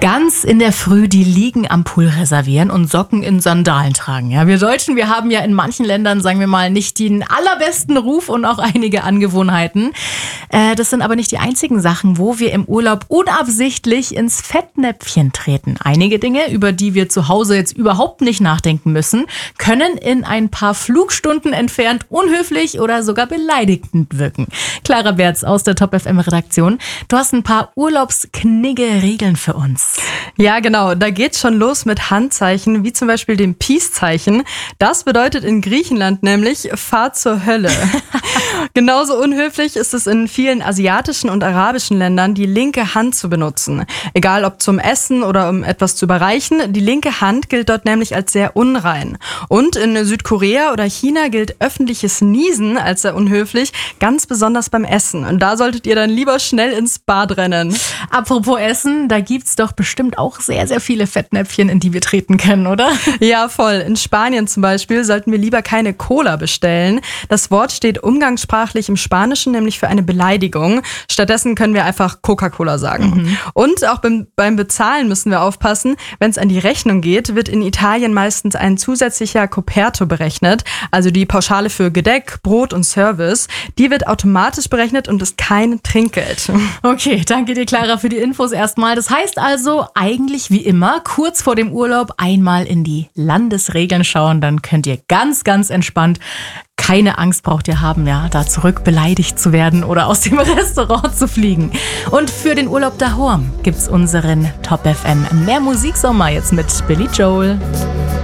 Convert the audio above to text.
Ganz in der Früh die Liegen am Pool reservieren und Socken in Sandalen tragen. Ja, wir Deutschen, wir haben ja in manchen Ländern, sagen wir mal, nicht den allerbesten Ruf und auch einige Angewohnheiten. Das sind aber nicht die einzigen Sachen, wo wir im Urlaub unabsichtlich ins Fettnäpfchen treten. Einige Dinge, über die wir zu Hause jetzt überhaupt nicht nachdenken müssen, können in ein paar Flugstunden entfernt unhöflich oder sogar beleidigend wirken. Clara Berz aus der Top FM Redaktion, du hast ein paar urlaubsknigge Regeln für uns. Ja, genau. Da geht's schon los mit Handzeichen, wie zum Beispiel dem Peace-Zeichen. Das bedeutet in Griechenland nämlich Fahr zur Hölle. Genauso unhöflich ist es in vielen asiatischen und arabischen Ländern, die linke Hand zu benutzen. Egal ob zum Essen oder um etwas zu überreichen, die linke Hand gilt dort nämlich als sehr unrein. Und in Südkorea oder China gilt öffentliches Niesen als sehr unhöflich, ganz besonders beim Essen. Und da solltet ihr dann lieber schnell ins Bad rennen. Apropos Essen, da gibt's doch bestimmt auch sehr, sehr viele Fettnäpfchen, in die wir treten können, oder? Ja, voll. In Spanien zum Beispiel sollten wir lieber keine Cola bestellen. Das Wort steht umgangssprachlich im Spanischen nämlich für eine Beleidigung. Stattdessen können wir einfach Coca-Cola sagen. Und auch beim Bezahlen müssen wir aufpassen. Wenn es an die Rechnung geht, wird in Italien meistens ein zusätzlicher Coperto berechnet. Also die Pauschale für Gedeck, Brot und Service. Die wird automatisch berechnet und ist kein Trinkgeld. Okay, danke dir, Clara, für die Infos erstmal. Das heißt also, eigentlich wie immer, kurz vor dem Urlaub einmal in die Landesregeln schauen. Dann könnt ihr ganz, ganz entspannt, keine Angst braucht ihr haben, ja, da zurück beleidigt zu werden oder aus dem Restaurant zu fliegen. Und für den Urlaub daheim gibt's unseren Top FM Mehr Musiksommer jetzt mit Billy Joel.